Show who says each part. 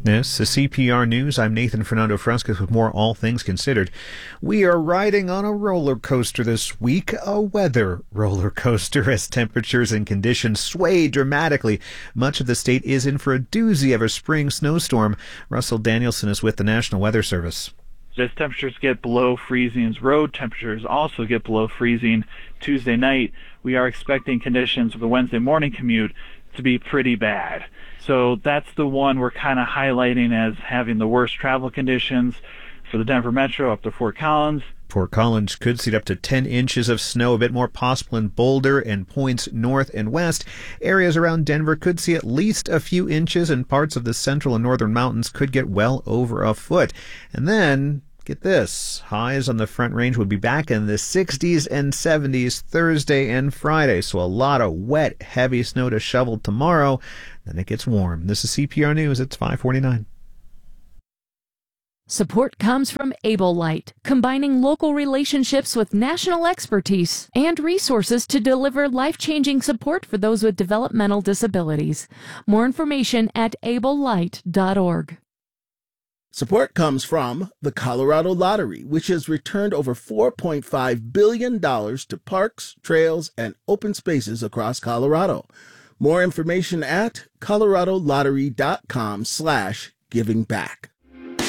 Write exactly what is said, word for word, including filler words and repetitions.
Speaker 1: This is C P R News. I'm Nathan Fernando Frescas with more All Things Considered. We are riding on a roller coaster this week, a weather roller coaster, as temperatures and conditions sway dramatically. Much of the state is in for a doozy of a spring snowstorm. Russell Danielson is with the National Weather Service.
Speaker 2: As temperatures get below freezing, road temperatures also get below freezing. Tuesday night, we are expecting conditions for the Wednesday morning commute to be pretty bad. So that's the one we're kind of highlighting as having the worst travel conditions for the Denver Metro up to Fort Collins.
Speaker 1: Fort Collins could see up to ten inches of snow, a bit more possible in Boulder and points north and west. Areas around Denver could see at least a few inches, and parts of the central and northern mountains could get well over a foot. And then, get this, highs on the Front Range would be back in the sixties and seventies Thursday and Friday, so a lot of wet, heavy snow to shovel tomorrow. Then it gets warm. This is C P R News. It's five forty-nine.
Speaker 3: Support comes from Able Light, combining local relationships with national expertise and resources to deliver life-changing support for those with developmental disabilities. More information at able light dot org.
Speaker 4: Support comes from the Colorado Lottery, which has returned over four point five billion dollars to parks, trails, and open spaces across Colorado. More information at colorado lottery dot com slash giving back.